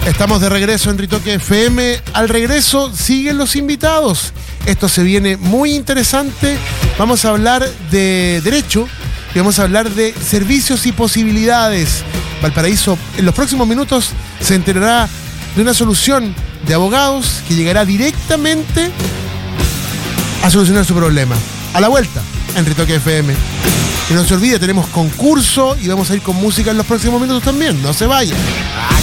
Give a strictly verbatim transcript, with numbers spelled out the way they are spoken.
Estamos de regreso en Ritoque F M. Al regreso siguen los invitados. Esto se viene muy interesante. Vamos a hablar de derecho y vamos a hablar de servicios y posibilidades. Valparaíso en los próximos minutos se enterará de una solución de abogados que llegará directamente a solucionar su problema. A la vuelta en Ritoque F M. Y no se olvide, tenemos concurso y vamos a ir con música en los próximos minutos también. No se vayan.